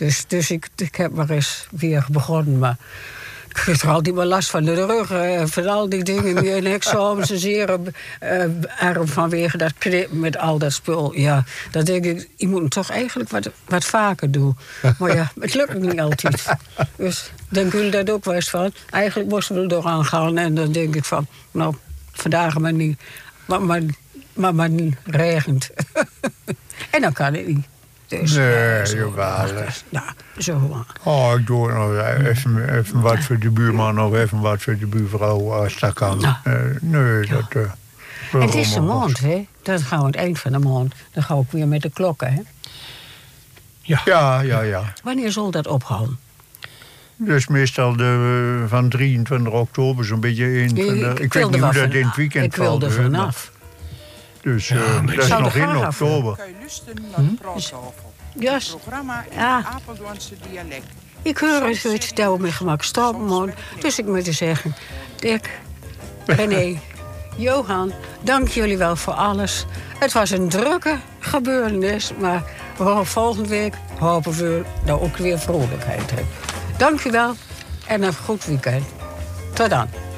Dus ik heb maar eens weer begonnen. Maar ik kreeg er altijd maar last van de rug. Van al die dingen meer. En ik zo een zeer arm vanwege dat knippen met al dat spul. Ja, dat denk ik, je moet het toch eigenlijk wat vaker doen. Maar ja, het lukt niet altijd. Dus denken jullie dat ook wel eens van? Eigenlijk moesten we er dooraan gaan. En dan denk ik van, nou, vandaag maar niet. Maar regent. En dan kan het niet. Dus, nee, jawel. Nou, zo. Oh, ik doe nog even wat voor de buurman of even wat voor de buurvrouw als dat kan. Nou. Nee, Ja. dat... En het is de maand, hè? Dat gaan we aan het eind van de maand. Dan ga ik weer met de klokken, hè? Ja. Wanneer zal dat ophouden? Dus meestal van 23 oktober, zo'n beetje in. Ik weet niet hoe dat in het weekend ik wil er vanaf. Dus dat is nog in oktober. Kan je lusten naar de praattafel. Yes. Het programma in Ja. het Apeldoornse dialect. Ik hoor eens zoiets vertellen met gemak stoppen, man. Dus ik moet je zeggen, Dick, René, Johan, dank jullie wel voor alles. Het was een drukke gebeurtenis, maar volgende week hopen we dat ook weer vrolijkheid hebben. Dank je wel en een goed weekend. Tot dan.